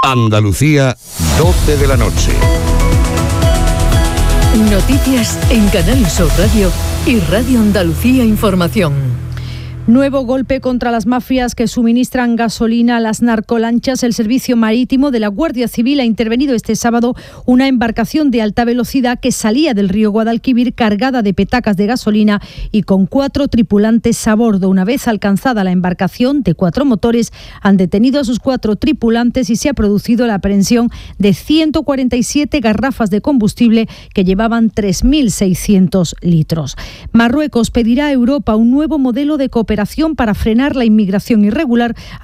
Andalucía, 12 de la noche. Noticias en Canal Sur Radio y Radio Andalucía Información. Nuevo golpe contra las mafias que suministran gasolina a las narcolanchas. El Servicio Marítimo de la Guardia Civil ha intervenido este sábado una embarcación de alta velocidad que salía del río Guadalquivir cargada de petacas de gasolina y con 4 tripulantes a bordo. Una vez alcanzada la embarcación de 4 motores, han detenido a sus 4 tripulantes y se ha producido la aprehensión de 147 garrafas de combustible que llevaban 3.600 litros. Marruecos pedirá a Europa un nuevo modelo de cooperación para frenar la inmigración irregular